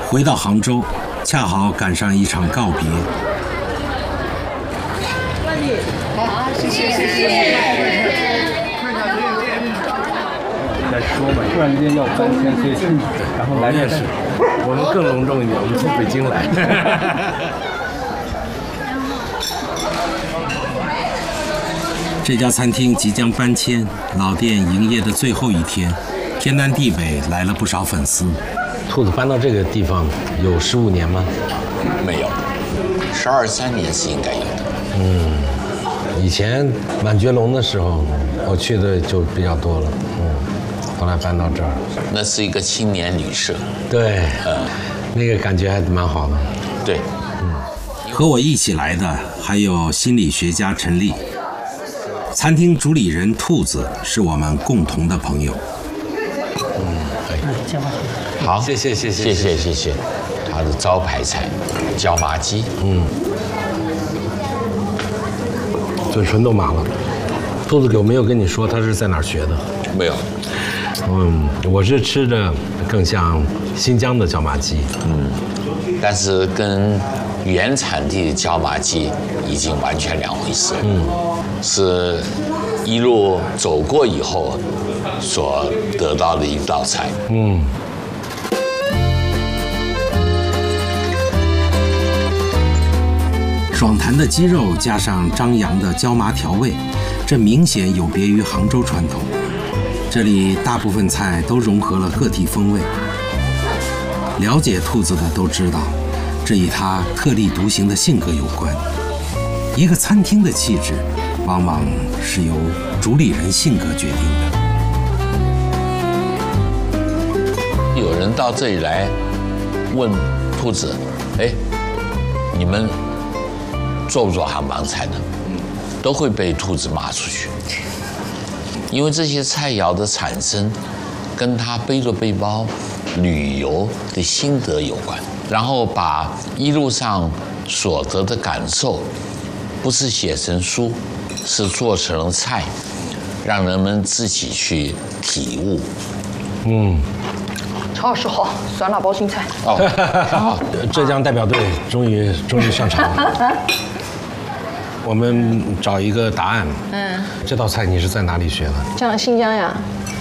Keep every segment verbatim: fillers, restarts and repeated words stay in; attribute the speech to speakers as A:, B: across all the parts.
A: 回到杭州，恰好赶上一场告别。
B: 好，谢谢谢谢。
C: 再说嘛，突然之间要搬迁，所以然后来面试，
D: 我们更隆重一点，我们从北京来。
A: 这家餐厅即将搬迁，老店营业的最后一天，天南地北来了不少粉丝。
D: 兔子搬到这个地方有十五年吗？
E: 没有，十二三年是应该有的。
D: 嗯，以前满觉龙的时候，我去的就比较多了。嗯，后来搬到这儿，
E: 那是一个青年旅社。
D: 对，嗯，那个感觉还蛮好的。
E: 对，
A: 嗯，和我一起来的还有心理学家陈丽。餐厅主理人兔子是我们共同的朋友。
D: 嗯，可以。好，谢谢谢
E: 谢谢谢谢谢。他的招牌菜椒麻鸡，
D: 嗯，嘴唇都麻了。兔子有没有跟你说他是在哪儿学的？
E: 没有。
D: 嗯，我是吃的更像新疆的椒麻鸡。
E: 嗯，但是跟原产地的椒麻鸡已经完全两回事。嗯。是一路走过以后所得到的一道菜。
D: 嗯，
A: 爽弹的鸡肉加上张扬的椒麻调味，这明显有别于杭州传统。这里大部分菜都融合了各地风味。了解兔子的都知道，这与他特立独行的性格有关。一个餐厅的气质往往是由主理人性格决定
E: 的。有人到这里来问兔子：“哎，你们做不做杭帮菜呢？”都会被兔子骂出去，因为这些菜肴的产生跟他背着背包旅游的心得有关，然后把一路上所得的感受，不是写成书。是做成了菜，让人们自己去体悟。
D: 嗯，
B: 超市好，酸辣包心菜。
D: 哦，浙江代表队终于终于上场了。我们找一个答案。嗯，这道菜你是在哪里学的？
B: 像新疆呀。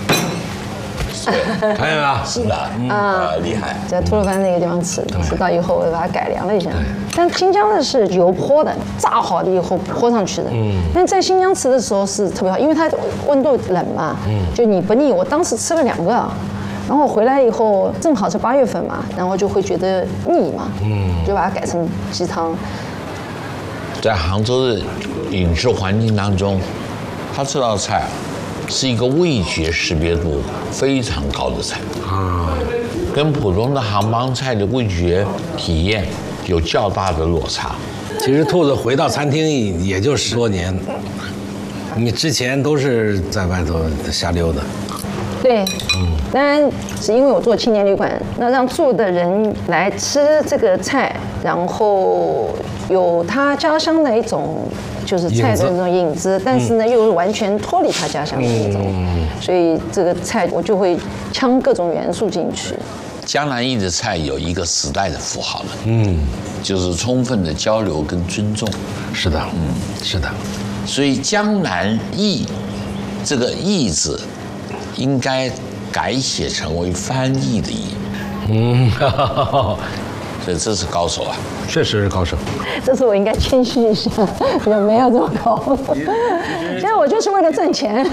E: 对，
D: 看见没有？
E: 是的，啊，厉害。
B: 在吐鲁番那个地方吃的，吃到以后我把它改良了一下。但新疆的是油泼的，炸好了以后泼上去的。嗯。但在新疆吃的时候是特别好，因为它温度冷嘛，嗯，就你不腻。我当时吃了两个，然后回来以后正好是八月份嘛，然后就会觉得腻嘛，嗯，就把它改成鸡汤。
E: 在杭州的饮食环境当中，它这道菜啊。是一个味觉识别度非常高的菜啊，跟普通的杭帮菜的味觉体验有较大的落差。
D: 其实兔子回到餐厅也就十多年，你之前都是在外头瞎溜达。
B: 对，嗯，当然是因为我做青年旅馆，那让住的人来吃这个菜，然后有他家乡的一种。就是菜的那种影子，但是呢，又完全脱离他家乡的那种，所以这个菜我就会呛各种元素进去。
E: 江南忆的菜有一个时代的符号了，嗯，就是充分的交流跟尊重。
D: 是的，嗯，是的。
E: 所以江南忆这个忆字，应该改写成为翻译的译。嗯。所以这是高手啊，
D: 确实是高手。
B: 这次我应该谦虚一下，也没有这么高。现在我就是为了挣钱。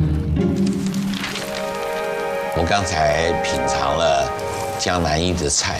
E: 我刚才品尝了江南忆的菜，